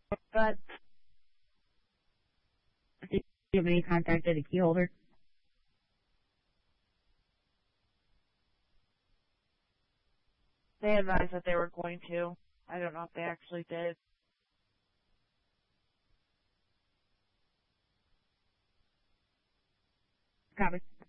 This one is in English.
But do you have any contacted a key holder? They advised that they were going to. I don't know if they actually did. Copy.